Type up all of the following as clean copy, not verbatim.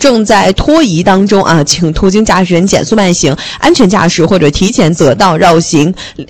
正在拖移当中啊，请途经驾驶人减速慢行，安全驾驶或者提前择道绕行。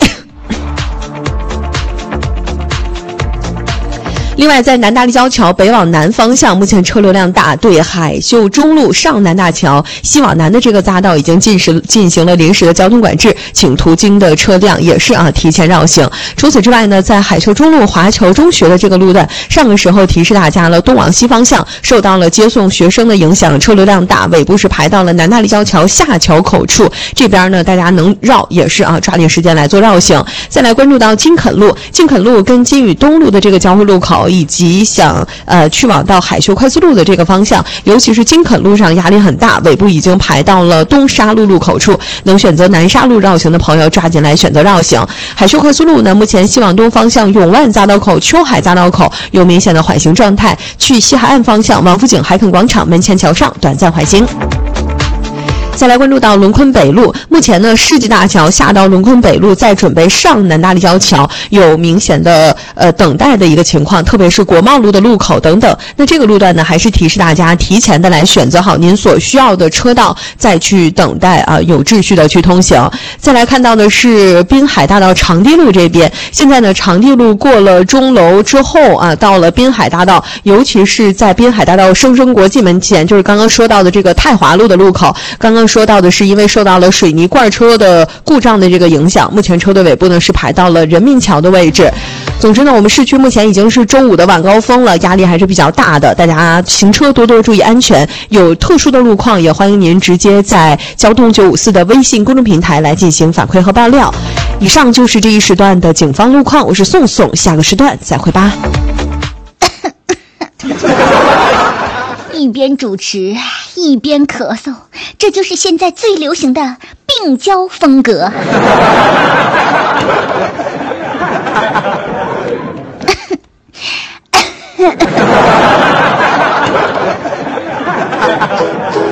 另外，在南大立交桥北往南方向，目前车流量大，对海秀中路上南大桥西往南的这个匝道已经进行了临时的交通管制，请途经的车辆也是提前绕行。除此之外呢，在海秀中路华侨中学的这个路段，上个时候提示大家了，东往西方向受到了接送学生的影响，车流量大，尾部是排到了南大立交桥下桥口处，这边呢大家能绕也是抓紧时间来做绕行。再来关注到金肯路跟金宇东路的这个交汇路口，以及想去往到海秀快速路的这个方向，尤其是金肯路上压力很大，尾部已经排到了东沙路路口处，能选择南沙路绕行的朋友抓紧来选择绕行。海秀快速路呢，目前西往东方向永万匝道口、秋海匝道口有明显的缓行状态，去西海岸方向王府井海垦广场门前桥上短暂缓行。再来关注到龙昆北路，目前呢世纪大桥下到龙昆北路，在准备上南大立交桥有明显的等待的一个情况，特别是国贸路的路口等等。那这个路段呢，还是提示大家提前的来选择好您所需要的车道，再去等待有秩序的去通行。再来看到的是滨海大道长堤路这边，现在呢长堤路过了钟楼之后到了滨海大道，尤其是在滨海大道生生国际门前，就是刚刚说到的这个太华路的路口，刚刚说到的是因为受到了水泥罐车的故障的这个影响，目前车队尾部呢是排到了人民桥的位置。总之呢，我们市区目前已经是周五的晚高峰了，压力还是比较大的，大家行车多多注意安全，有特殊的路况也欢迎您直接在交通954的微信公众平台来进行反馈和爆料。以上就是这一时段的警方路况，我是宋宋，下个时段再会吧。 一边主持一边咳嗽，这就是现在最流行的病娇风格。